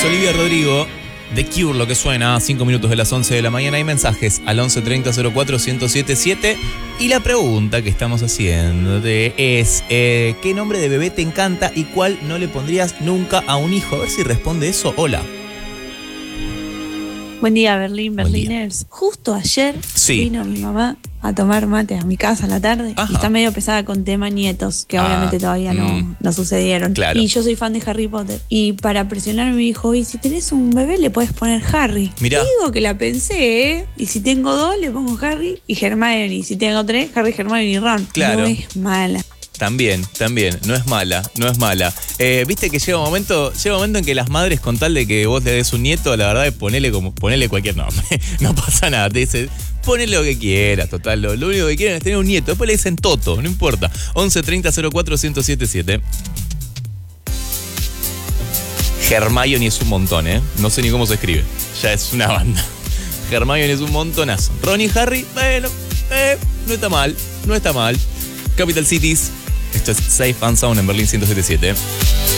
Olivia Rodrigo, The Cure, lo que suena, 5 minutos de las 11 de la mañana. Hay mensajes al 11 30 04 1077. Y la pregunta que estamos haciendo es: ¿qué nombre de bebé te encanta y cuál no le pondrías nunca a un hijo? A ver si responde eso. Hola. Buen día, Berlín, Buen día. Berliners. Justo ayer Sí. vino mi mamá a tomar mate a mi casa a la tarde. Ajá. Y está medio pesada con tema nietos, que obviamente todavía no sucedieron. Claro. Y yo soy fan de Harry Potter. Y para presionar me dijo, y si tenés un bebé le podés poner Harry. Mirá. Digo que la pensé, ¿eh? Y si tengo 2 le pongo Harry y Hermione. Y si tengo 3, Harry, Hermione y Ron. Claro. No es mala. También, no es mala. Viste que llega un momento en que las madres, con tal de que vos le des un nieto, la verdad es ponele cualquier nombre. No pasa nada, te dice, ponele lo que quieras, total. Lo único que quieren es tener un nieto. Después le dicen Toto, no importa. 11 30 04 1077. Hermione es un montón, ¿eh? No sé ni cómo se escribe. Ya es una banda. Hermione es un montonazo. Ron y Harry, bueno, no está mal. Capital Cities. Esto es Safe and Sound en Berlín 107.7.